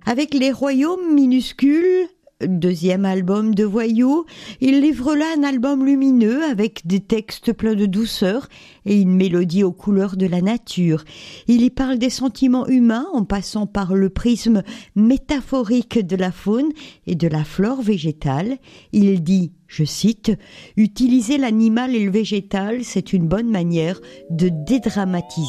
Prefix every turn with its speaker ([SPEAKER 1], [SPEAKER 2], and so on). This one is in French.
[SPEAKER 1] Avec Les Royaumes minuscules, deuxième album de Voyou, il livre là un album lumineux avec des textes pleins de douceur et une mélodie aux couleurs de la nature. Il y parle des sentiments humains en passant par le prisme métaphorique de la faune et de la flore végétale. Il dit, je cite, « Utiliser l'animal et le végétal, c'est une bonne manière de dédramatiser ».